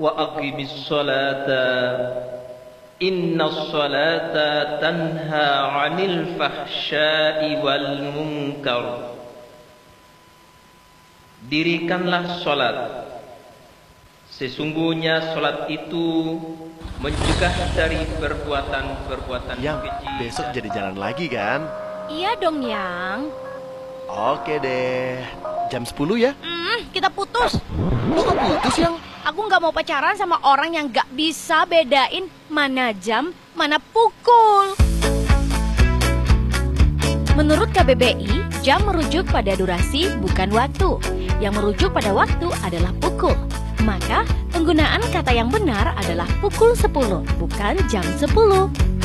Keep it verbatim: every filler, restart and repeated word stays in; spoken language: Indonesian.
wa aqimis sholata innas sholata tanha 'anil fahsya'i wal munkar. Dirikanlah sholat, sesungguhnya sholat itu mencegah dari perbuatan-perbuatan Yang keji. besok jadi jalan lagi kan? Iya dong, Yang. Oke deh, jam sepuluh ya? Hmm, kita putus. Lo kok putus Yang? Aku nggak mau pacaran sama orang yang nggak bisa bedain mana jam, mana pukul. Menurut K B B I, jam merujuk pada durasi bukan waktu. Yang merujuk pada waktu adalah pukul. Maka, penggunaan kata yang benar adalah pukul sepuluh, bukan jam sepuluh.